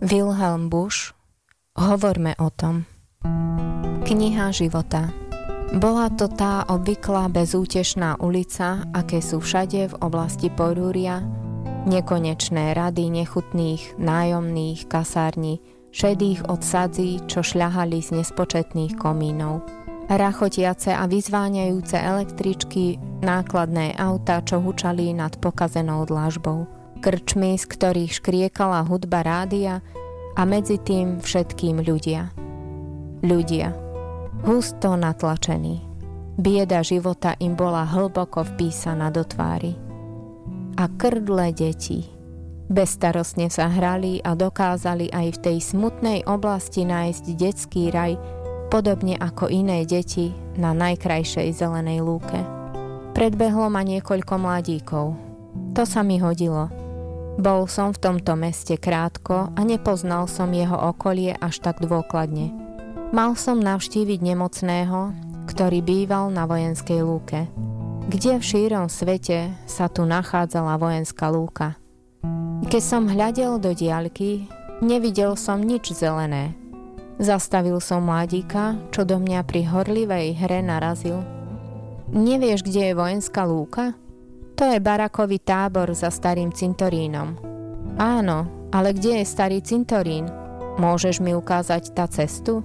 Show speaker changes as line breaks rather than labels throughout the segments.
Wilhelm Busch, Hovorme o tom. Kniha života. Bola to tá obvyklá bezútešná ulica, aké sú všade v oblasti Porúria, nekonečné rady nechutných, nájomných kasární, šedých od sadzí, čo šľahali z nespočetných komínov. Rachotiace a vyzváňajúce električky, nákladné auta, čo hučali nad pokazenou dlažbou. Krčmy, z ktorých škriekala hudba rádia a medzi tým všetkým ľudia. Ľudia. Husto natlačení. Bieda života im bola hlboko vpísaná do tvári. A krdle detí. Bezstarostne sa hrali a dokázali aj v tej smutnej oblasti nájsť detský raj, podobne ako iné deti na najkrajšej zelenej lúke. Predbehlo ma niekoľko mladíkov. To sa mi hodilo. Bol som v tomto meste krátko a nepoznal som jeho okolie až tak dôkladne. Mal som navštíviť nemocného, ktorý býval na vojenskej lúke. Kde v šírom svete sa tu nachádzala vojenská lúka? Keď som hľadel do diaľky, nevidel som nič zelené. Zastavil som mladíka, čo do mňa pri horlivej hre narazil. Nevieš, kde je vojenská lúka? To je barakový tábor za starým cintorínom. Áno, ale kde je starý cintorín? Môžeš mi ukázať tá cestu?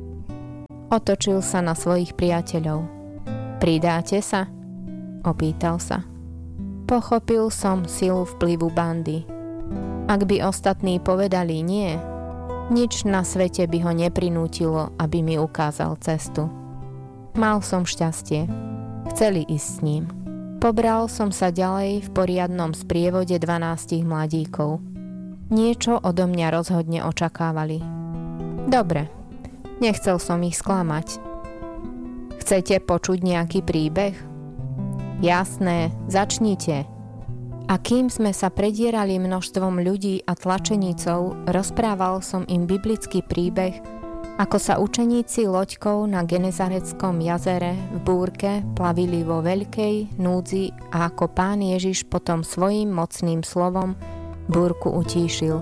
Otočil sa na svojich priateľov. Pridáte sa? Opýtal sa. Pochopil som silu vplyvu bandy. Ak by ostatní povedali nie, nič na svete by ho neprinútilo, aby mi ukázal cestu. Mal som šťastie. Chceli ísť s ním. Pobral som sa ďalej v poriadnom sprievode 12 mladíkov. Niečo odo mňa rozhodne očakávali. Dobre, nechcel som ich sklamať. Chcete počuť nejaký príbeh? Jasné, začnite. A kým sme sa predierali množstvom ľudí a tlačenícov, rozprával som im biblický príbeh, ako sa učeníci loďkou na Genezareckom jazere v búrke plavili vo veľkej núdzi a ako Pán Ježiš potom svojím mocným slovom búrku utíšil.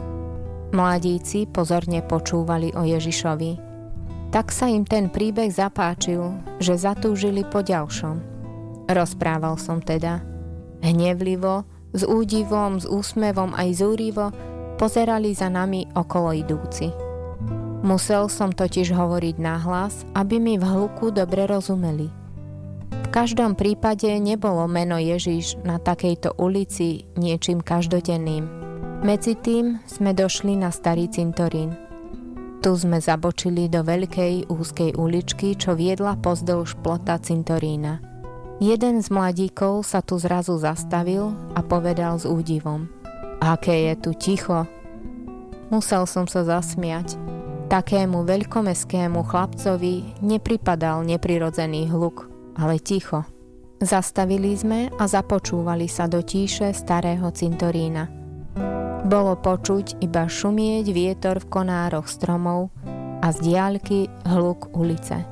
Mladíci pozorne počúvali o Ježišovi. Tak sa im ten príbeh zapáčil, že zatúžili po ďalšom. Rozprával som teda. Hnevlivo, s údivom, s úsmevom aj zúrivo pozerali za nami okolo idúci. Musel som totiž hovoriť nahlas, aby mi v hluku dobre rozumeli. V každom prípade nebolo meno Ježiš na takejto ulici niečím každodenným. Medzi tým sme došli na starý cintorín. Tu sme zabočili do veľkej úzkej uličky, čo viedla pozdĺž plota cintorína. Jeden z mladíkov sa tu zrazu zastavil a povedal s údivom: Aké je tu ticho. Musel som sa zasmiať. Takému veľkomestskému chlapcovi nepripadal neprirodzený hluk, ale ticho. Zastavili sme a započúvali sa do tíše starého cintorína. Bolo počuť iba šumieť vietor v konároch stromov a z diaľky hluk ulice.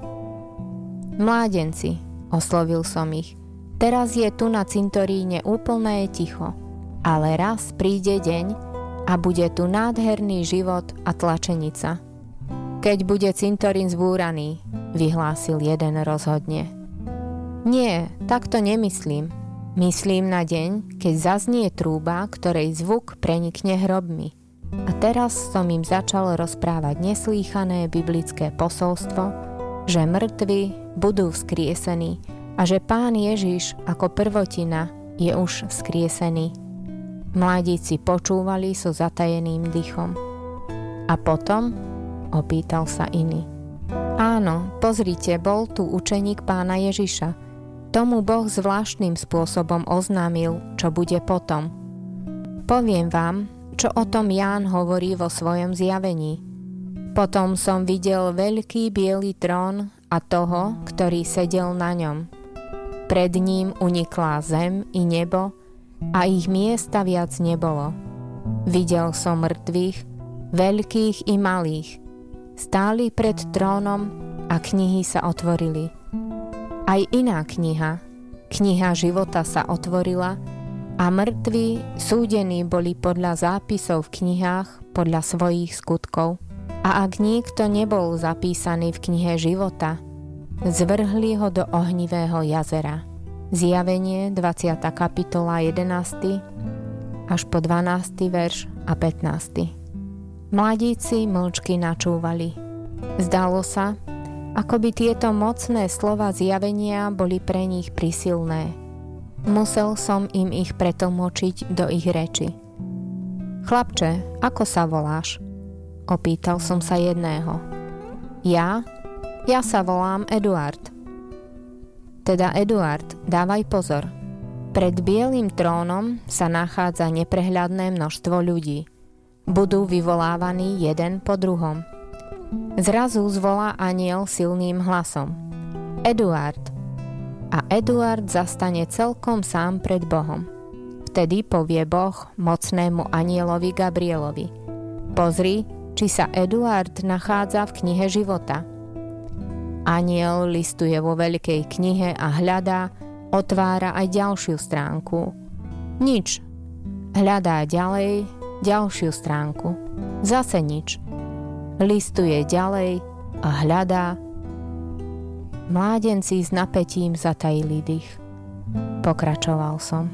Mládenci, oslovil som ich, teraz je tu na cintoríne úplné ticho, ale raz príde deň a bude tu nádherný život a tlačenica. Keď bude cintorín zbúraný, vyhlásil jeden rozhodne. Nie, tak to nemyslím. Myslím na deň, keď zaznie trúba, ktorej zvuk prenikne hrobmi. A teraz som im začal rozprávať neslýchané biblické posolstvo, že mŕtvi budú vzkriesení a že Pán Ježiš ako prvotina je už vzkriesený. Mladíci počúvali so zatajeným dychom. A potom? Opýtal sa iný. Áno, pozrite, bol tu učeník Pána Ježiša. Tomu Boh zvláštnym spôsobom oznámil, čo bude potom. Poviem vám, čo o tom Ján hovorí vo svojom zjavení. Potom som videl veľký biely trón a toho, ktorý sedel na ňom. Pred ním uniklá zem i nebo a ich miesta viac nebolo. Videl som mŕtvych, veľkých i malých. Stáli pred trónom a knihy sa otvorili. Aj iná kniha, kniha života sa otvorila A mŕtvi súdení boli podľa zápisov v knihách, podľa svojich skutkov. A ak nikto nebol zapísaný v knihe života, zvrhli ho do ohnivého jazera. Zjavenie 20. kapitola 11. až po 12. verš a 15. Mladíci mlčky načúvali. Zdalo sa, ako by tieto mocné slova zjavenia boli pre nich prísilné. Musel som im ich pretlmočiť do ich reči. Chlapče, ako sa voláš? Opýtal som sa jedného. Ja sa volám Eduard. Teda Eduard, dávaj pozor. Pred bielým trónom sa nachádza neprehľadné množstvo ľudí. Budú vyvolávaní jeden po druhom. Zrazu zvolá anjel silným hlasom. Eduard. A Eduard zastane celkom sám pred Bohom. Vtedy povie Boh mocnému anjelovi Gabrielovi. Pozri, či sa Eduard nachádza v knihe života. Anjel listuje vo veľkej knihe a hľadá, otvára aj ďalšiu stránku. Nič. Hľadá ďalej ďalšiu stránku. Zase nič. Listuje ďalej a hľadá. Mládenci s napätím zatajili dých. Pokračoval som.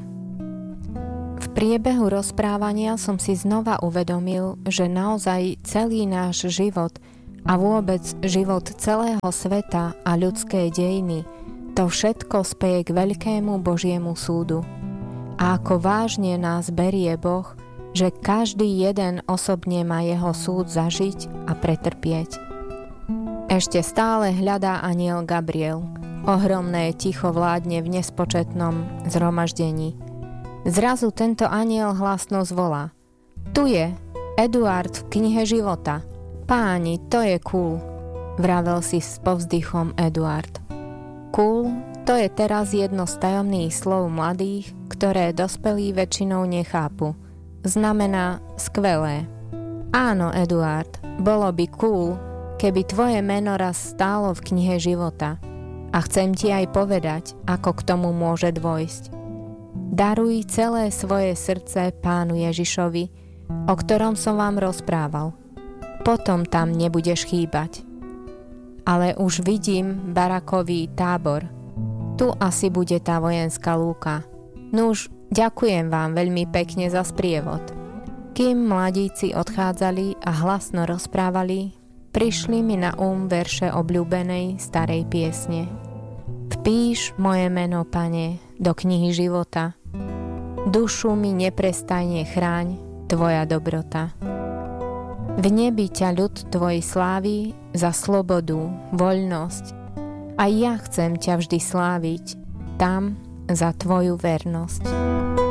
V priebehu rozprávania som si znova uvedomil, že naozaj celý náš život a vôbec život celého sveta a ľudské dejiny, to všetko speje k veľkému Božiemu súdu. A ako vážne nás berie Boh, že každý jeden osobne má jeho súd zažiť a pretrpieť. Ešte stále hľadá anjel Gabriel. Ohromné ticho vládne v nespočetnom zhromaždení. Zrazu tento anjel hlasno zvolá. Tu je Eduard v knihe života. Páni, to je cool, vravel si s povzdychom Eduard. Cool, to je teraz jedno z tajomných slov mladých, ktoré dospelí väčšinou nechápu. Znamená skvelé. Áno, Eduard, bolo by cool, keby tvoje meno raz stálo v knihe života. A chcem ti aj povedať, ako k tomu môže dôjsť. Daruj celé svoje srdce Pánu Ježišovi, o ktorom som vám rozprával. Potom tam nebudeš chýbať. Ale už vidím barakový tábor. Tu asi bude tá vojenská lúka. Nuž, ďakujem vám veľmi pekne za sprievod. Kým mladíci odchádzali a hlasno rozprávali, prišli mi na verše obľúbenej starej piesne. Vpíš moje meno, Pane, do knihy života. Dušu mi neprestajne chráň tvoja dobrota. V nebi ťa ľud tvoj slávi za slobodu, voľnosť. A ja chcem ťa vždy sláviť tam za tvoju vernosť.